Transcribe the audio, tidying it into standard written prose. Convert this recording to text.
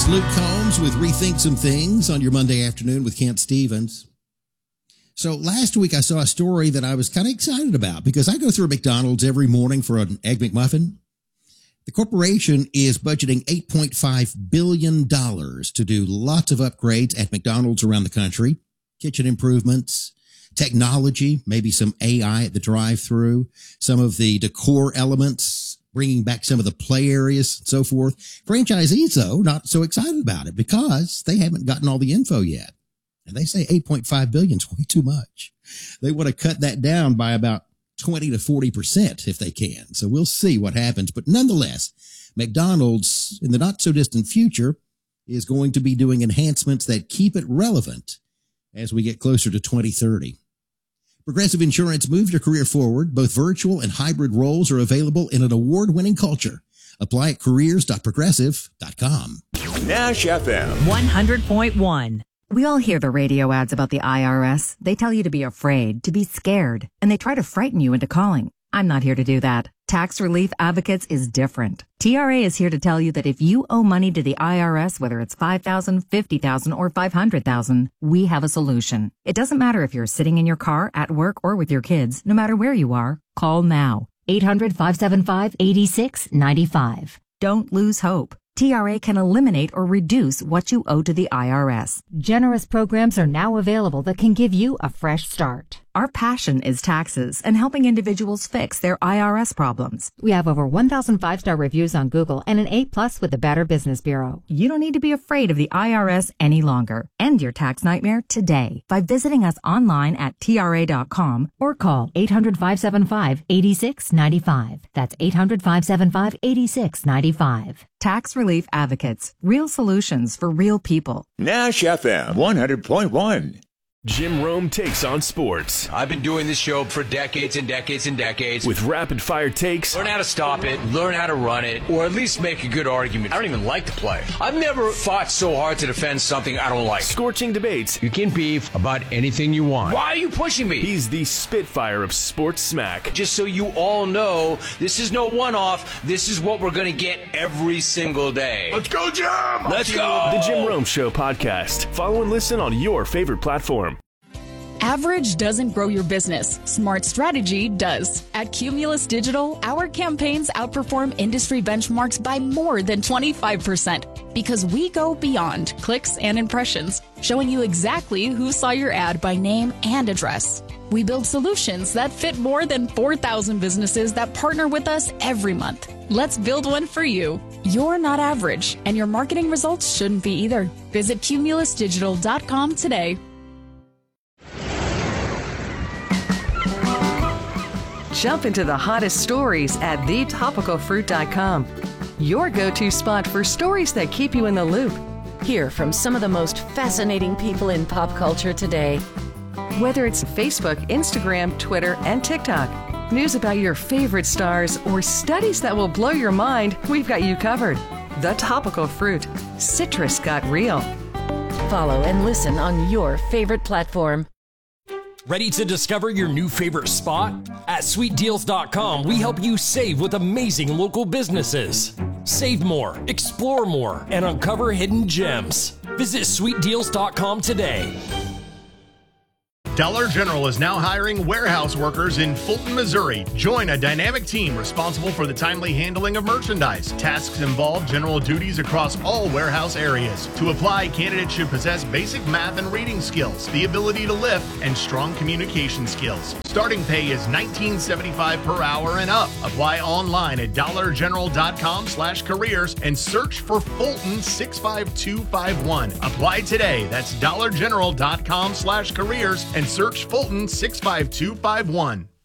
It's Luke Combs with Rethink Some Things on your Monday afternoon with Kent Stevens. So last week I saw a story that I was kind of excited about because I go through a McDonald's every morning for an Egg McMuffin. The corporation is budgeting $8.5 billion to do lots of upgrades at McDonald's around the country, kitchen improvements, technology, maybe some AI at the drive-thru, some of the decor elements, bringing back some of the play areas and so forth. Franchisees, though, not so excited about it because they haven't gotten all the info yet. And they say $8.5 billion is way too much. They want to cut that down by about 20 to 40% if they can. So we'll see what happens. But nonetheless, McDonald's in the not so distant future is going to be doing enhancements that keep it relevant as we get closer to 2030. Progressive Insurance moves your career forward. Both virtual and hybrid roles are available in an award-winning culture. Apply at careers.progressive.com. Nash FM 100.1. We all hear the radio ads about the IRS. They tell you to be afraid, to be scared, and they try to frighten you into calling. I'm not here to do that. Tax Relief Advocates is different. TRA is here to tell you that if you owe money to the IRS, whether it's $5,000, $50,000, or $500,000, we have a solution. It doesn't matter if you're sitting in your car, at work, or with your kids. No matter where you are, call now. 800-575-8695. Don't lose hope. TRA can eliminate or reduce what you owe to the IRS. Generous programs are now available that can give you a fresh start. Our passion is taxes and helping individuals fix their IRS problems. We have over 1,000 5-star reviews on Google and an A+ with the Better Business Bureau. You don't need to be afraid of the IRS any longer. End your tax nightmare today by visiting us online at TRA.com or call 800-575-8695. That's 800-575-8695. Tax Relief Advocates. Real solutions for real people. Nash FM 100.1. Jim Rome takes on sports. I've been doing this show for decades and decades and decades. With rapid-fire takes. Learn how to stop it, learn how to run it, or at least make a good argument. I don't even like to play. I've never fought so hard to defend something I don't like. Scorching debates. You can beef about anything you want. Why are you pushing me? He's the Spitfire of sports smack. Just so you all know, this is no one-off. This is what we're going to get every single day. Let's go, Jim! Let's go! The Jim Rome Show podcast. Follow and listen on your favorite platform. Average doesn't grow your business. Smart strategy does. At Cumulus Digital, our campaigns outperform industry benchmarks by more than 25% because we go beyond clicks and impressions, showing you exactly who saw your ad by name and address. We build solutions that fit more than 4,000 businesses that partner with us every month. Let's build one for you. You're not average, and your marketing results shouldn't be either. Visit cumulusdigital.com today. Jump into the hottest stories at thetopicalfruit.com. Your go-to spot for stories that keep you in the loop. Hear from some of the most fascinating people in pop culture today. Whether it's Facebook, Instagram, Twitter, and TikTok, news about your favorite stars, or studies that will blow your mind, we've got you covered. The Topical Fruit. Citrus got real. Follow and listen on your favorite platform. Ready to discover your new favorite spot? At sweetdeals.com, we help you save with amazing local businesses. Save more, explore more, and uncover hidden gems. Visit sweetdeals.com today. Dollar General is now hiring warehouse workers in Fulton, Missouri. Join a dynamic team responsible for the timely handling of merchandise. Tasks involve general duties across all warehouse areas. To apply, candidates should possess basic math and reading skills, the ability to lift, and strong communication skills. Starting pay is $19.75 per hour and up. Apply online at dollargeneral.com/careers and search for Fulton 65251. Apply today. That's dollargeneral.com/careers and search Fulton 65251.